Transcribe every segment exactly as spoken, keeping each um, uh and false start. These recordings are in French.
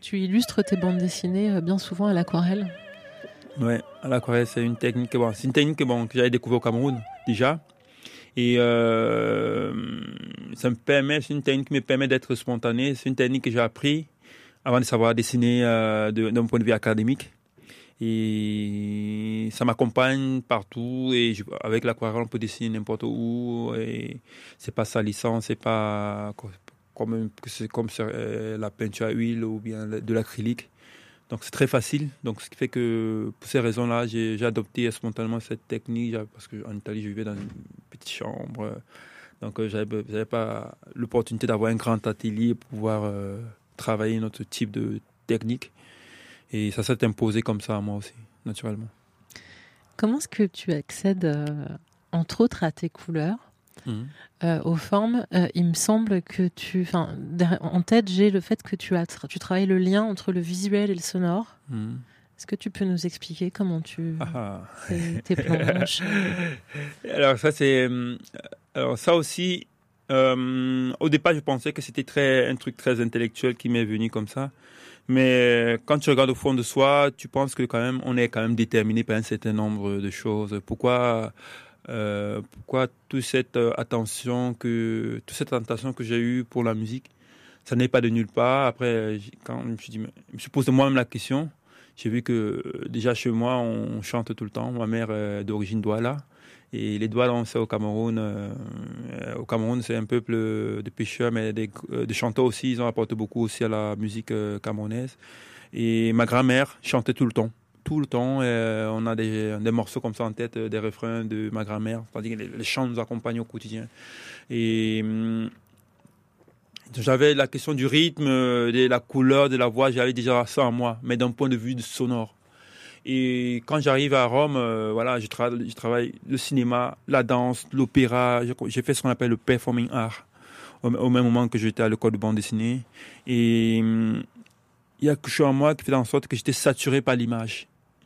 Tu illustres tes bandes dessinées bien souvent à l'aquarelle. Ouais, à l'aquarelle, c'est une technique, bon, c'est une technique bon, que j'avais découvert au Cameroun déjà. Et euh, ça me permet, c'est une technique qui me permet d'être spontané. C'est une technique que j'ai appris avant de savoir dessiner euh, de, d'un point de vue académique. Et ça m'accompagne partout. Et je, avec l'aquarelle, on peut dessiner n'importe où. Et c'est pas salissant, c'est pas comme, c'est comme la peinture à huile ou bien de l'acrylique. Donc c'est très facile. Donc ce qui fait que pour ces raisons-là, j'ai, j'ai adopté spontanément cette technique parce qu'en Italie, je vivais dans une petite chambre. Donc euh, j'avais, j'avais pas l'opportunité d'avoir un grand atelier pour pouvoir euh, travailler notre type de technique. Et ça s'est imposé comme ça à moi aussi, naturellement. Comment est-ce que tu accèdes, euh, entre autres, à tes couleurs, mmh. euh, aux formes euh, Il me semble que tu... En tête, j'ai le fait que tu, as, tu travailles le lien entre le visuel et le sonore. Mmh. Est-ce que tu peux nous expliquer comment tu ah. fais tes planches? Alors ça, c'est... Alors ça aussi, euh, au départ, je pensais que c'était très, un truc très intellectuel qui m'est venu comme ça. Mais quand tu regardes au fond de soi, tu penses que quand même, on est quand même déterminé par un certain nombre de choses. Pourquoi, euh, pourquoi toute cette attention que, toute cette attention que j'ai eue pour la musique, ça n'est pas de nulle part. Après, quand je me suis dit, je me suis posé moi-même la question. J'ai vu que déjà chez moi, on chante tout le temps. Ma mère est d'origine Douala. Et les Douala, on sait au Cameroun, euh, au Cameroun, c'est un peuple de pêcheurs, mais des, de chanteurs aussi. Ils ont apporté beaucoup aussi à la musique euh, camerounaise. Et ma grand-mère chantait tout le temps, tout le temps. Euh, on a des, des morceaux comme ça en tête, des refrains de ma grand-mère. C'est-à-dire que les, les chants nous accompagnent au quotidien. Et hum, j'avais la question du rythme, de la couleur de la voix. J'avais déjà ça en moi, mais d'un point de vue sonore. Et quand j'arrive à Rome, euh, voilà, je, tra- je travaille le cinéma, la danse, l'opéra. J'ai fait ce qu'on appelle le performing art au, au même moment que j'étais à l'école de bande dessinée. Et il hum, y a quelque chose en moi qui fait en sorte que j'étais saturé par l'image.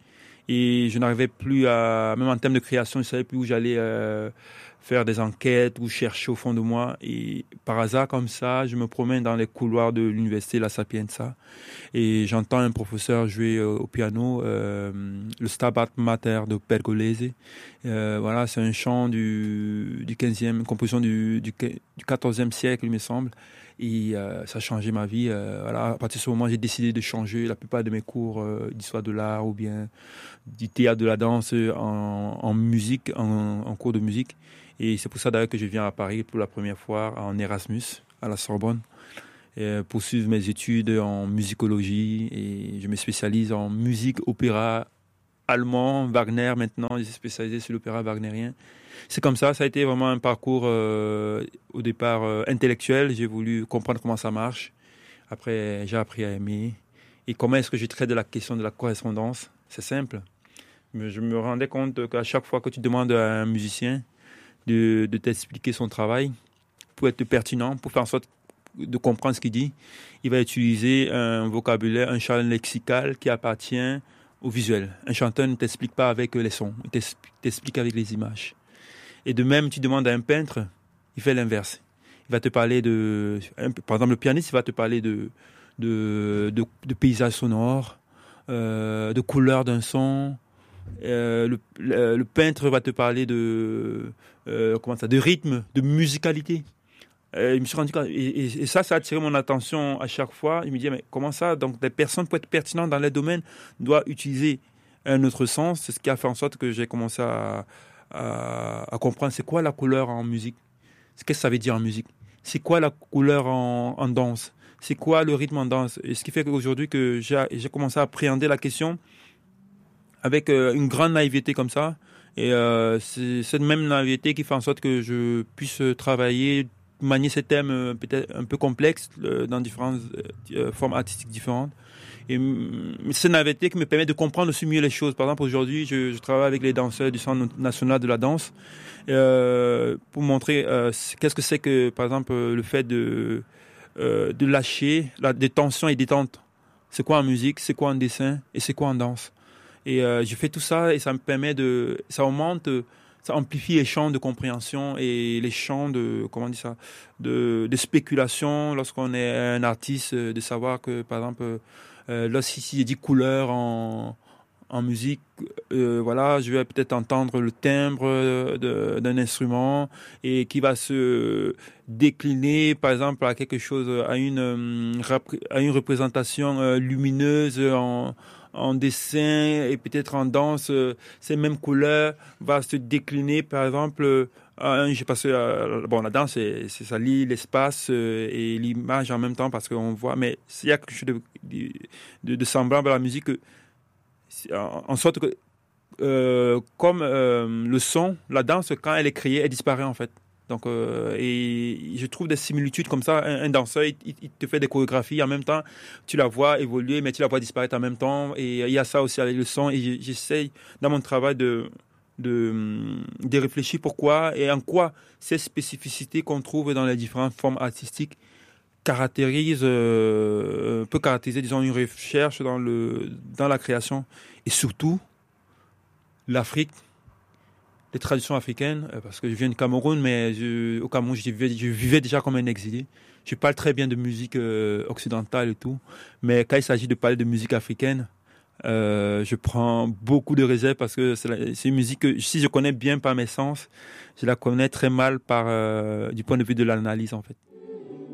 Et je n'arrivais plus à, même en termes de création, je ne savais plus où j'allais euh, faire des enquêtes ou chercher au fond de moi. Et par hasard, comme ça, je me promène dans les couloirs de l'université La Sapienza et j'entends un professeur jouer euh, au piano euh, le Stabat Mater de Pergolese. Euh, voilà, c'est un chant du, du quinzième, une composition du, du, du quatorzième siècle, il me semble. Et euh, ça a changé ma vie. Euh, voilà, à partir de ce moment, j'ai décidé de changer la plupart de mes cours euh, d'histoire de l'art ou bien du théâtre, de la danse en, en musique, en, en cours de musique. Et c'est pour ça d'ailleurs que je viens à Paris pour la première fois en Erasmus, à la Sorbonne, et poursuivre mes études en musicologie. Et je me spécialise en musique, opéra allemand, Wagner maintenant. Je suis spécialisé sur l'opéra wagnérien. C'est comme ça, ça a été vraiment un parcours euh, au départ euh, intellectuel. J'ai voulu comprendre comment ça marche. Après, j'ai appris à aimer. Et comment est-ce que je traite de la question de la correspondance? C'est simple. Je me rendais compte qu'à chaque fois que tu demandes à un musicien de, de t'expliquer son travail, pour être pertinent, pour faire en sorte de comprendre ce qu'il dit, il va utiliser un vocabulaire, un champ lexical qui appartient au visuel. Un chanteur ne t'explique pas avec les sons, il t'explique avec les images. Et de même, tu demandes à un peintre, il fait l'inverse. Il va te parler de... Par exemple, le pianiste, il va te parler de, de, de, de paysages sonores, euh, de couleurs d'un son. Euh, le, le, le peintre va te parler de, euh, comment ça, de rythme, de musicalité. Euh, je me suis rendu compte, et, et, et ça, ça a attiré mon attention à chaque fois. Je me disais, mais comment ça? Donc, des personnes pour être pertinentes dans les domaines doivent utiliser un autre sens. C'est ce qui a fait en sorte que j'ai commencé à, à, à comprendre c'est quoi la couleur en musique. Qu'est-ce que ça veut dire en musique? C'est quoi la couleur en, en danse? C'est quoi le rythme en danse? Et ce qui fait qu'aujourd'hui, que j'ai, j'ai commencé à appréhender la question avec euh, une grande naïveté comme ça. Et euh, c'est cette même naïveté qui fait en sorte que je puisse travailler, manier ces thèmes euh, peut-être un peu complexes euh, dans différentes euh, formes artistiques différentes. Et c'est une naïveté qui me permet de comprendre aussi mieux les choses. Par exemple, aujourd'hui, je, je travaille avec les danseurs du Centre national de la danse euh, pour montrer euh, qu'est-ce que c'est que, par exemple, le fait de, euh, de lâcher la, des tensions et des détente. C'est quoi en musique, c'est quoi en dessin et c'est quoi en danse. Et euh, je fais tout ça et ça me permet de... Ça augmente, ça amplifie les champs de compréhension et les champs de, comment on dit ça, de, de spéculation lorsqu'on est un artiste, de savoir que, par exemple, euh, lorsqu'ici, il dit couleur en, en musique, euh, voilà, je vais peut-être entendre le timbre de, d'un instrument et qui va se décliner, par exemple, à quelque chose, à une, à une représentation lumineuse en, en dessin et peut-être en danse. Ces mêmes couleurs va se décliner, par exemple, à, je sais pas, bon, la danse, c'est, c'est ça lie l'espace et l'image en même temps parce qu'on voit, mais il y a quelque chose de, de, de semblable à la musique. En sorte que, euh, comme euh, le son, la danse, quand elle est créée, elle disparaît en fait. Donc, euh, et je trouve des similitudes comme ça. Un, un danseur, il, il te fait des chorégraphies en même temps. Tu la vois évoluer, mais tu la vois disparaître en même temps. Et il y a ça aussi avec le son. Et j'essaye, dans mon travail, de, de, de réfléchir pourquoi et en quoi ces spécificités qu'on trouve dans les différentes formes artistiques caractérise, euh, peut caractériser, disons, une recherche dans, le, dans la création. Et surtout, l'Afrique, les traditions africaines, parce que je viens du Cameroun, mais je, au Cameroun, je vivais, je vivais déjà comme un exilé. Je parle très bien de musique euh, occidentale et tout, mais quand il s'agit de parler de musique africaine, euh, je prends beaucoup de réserve parce que c'est, la, c'est une musique que, si je connais bien par mes sens, je la connais très mal par, euh, du point de vue de l'analyse, en fait.